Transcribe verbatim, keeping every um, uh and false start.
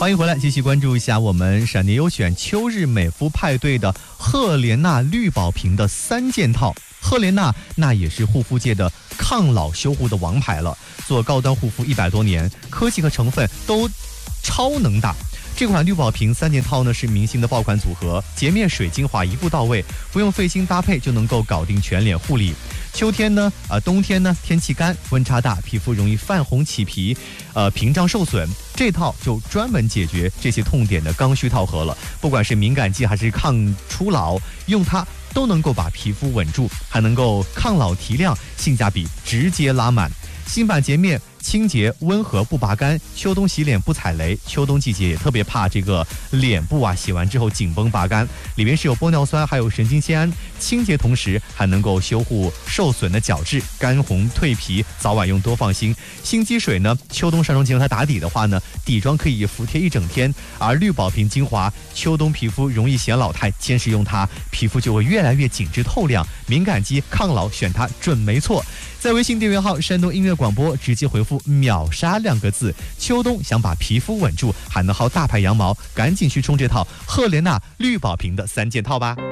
欢迎回来，继续关注一下我们闪电优选秋日美肤派对的赫莲娜绿宝瓶的三件套。赫莲娜那也是护肤界的抗老修护的王牌了，做高端护肤一百多年，科技和成分都超能打。这款绿宝瓶三件套呢是明星的爆款组合，洁面水精华一步到位，不用费心搭配就能够搞定全脸护理。秋天呢，啊、呃，冬天呢，天气干，温差大，皮肤容易泛红起皮，呃，屏障受损，这套就专门解决这些痛点的刚需套盒了。不管是敏感肌还是抗初老，用它都能够把皮肤稳住，还能够抗老提亮，性价比直接拉满。新版洁面清洁温和不拔干，秋冬洗脸不踩雷，秋冬季节也特别怕这个脸部啊洗完之后紧绷拔干，里面是有玻尿酸还有神经酰胺，清洁同时还能够修护受损的角质，干红蜕皮，早晚用多放心。新肌水呢，秋冬上妆前用它打底的话呢，底妆可以服帖一整天，而绿宝瓶精华秋冬皮肤容易显老态，坚持用它皮肤就会越来越紧致透亮，敏感肌抗老选它准没错。在微信订阅号山东音乐广播直接回复秒杀两个字，秋冬想把皮肤稳住还能薅大牌羊毛，赶紧去冲这套赫莲娜绿宝瓶的三件套吧。